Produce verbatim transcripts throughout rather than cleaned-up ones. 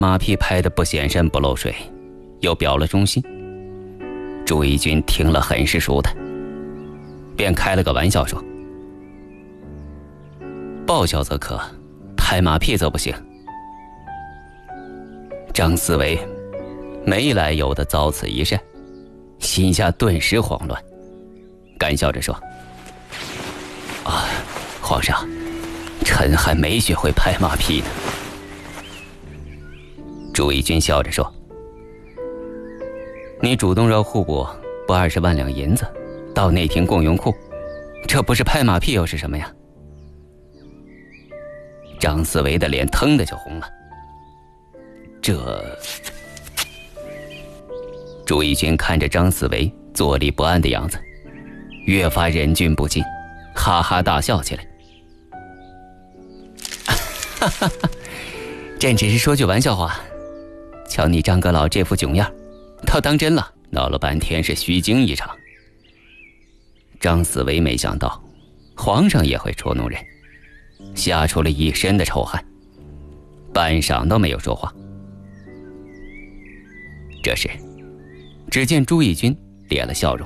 马屁拍得不显山不漏水，又表了忠心。朱翊钧听了很是舒坦，便开了个玩笑说：“报效则可，拍马屁则不行。”张思维没来由的遭此一扇，心下顿时慌乱，干笑着说：“啊，皇上，臣还没学会拍马屁呢。”朱翊钧笑着说：“你主动让户部拨二十万两银子到内廷共用库，这不是拍马屁又是什么呀？”张思维的脸腾的就红了。这……朱翊钧看着张思维坐立不安的样子，越发忍俊不禁，哈哈大笑起来。哈哈哈，朕只是说句玩笑话，瞧你张阁老这副囧样，倒当真了，闹了半天是虚惊一场。张思维没想到皇上也会捉弄人，吓出了一身的臭汗，半晌都没有说话。这时只见朱翊钧咧了笑容：“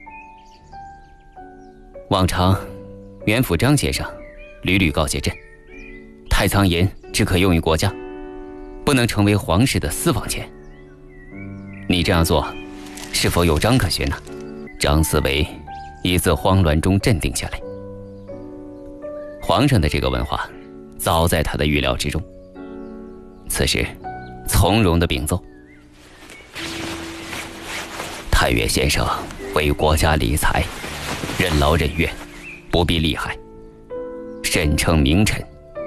往常元府张先生屡屡告诫朕，太仓银只可用于国家，不能成为皇室的私房钱。你这样做是否有章可循呢？”张思维已自慌乱中镇定下来。皇上的这个问话早在他的预料之中，此时从容地禀奏：“太岳先生为国家理财，任劳任怨，不必厉害，甚称名臣。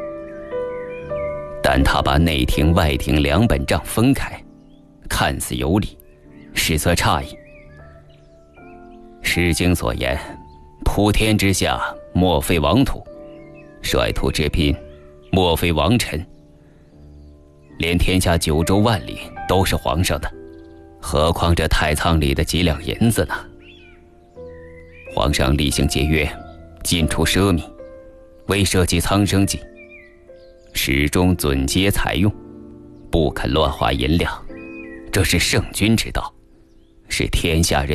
但他把内廷外廷两本账分开，看似有理，实则差矣。诗经所言，普天之下莫非王土，率土之滨莫非王臣。连天下九州万里都是皇上的，何况这太仓里的几两银子呢？皇上厉行节约，进出奢靡，未涉及苍生计，始终准节采用，不肯乱花银两，这是圣君之道，是天下人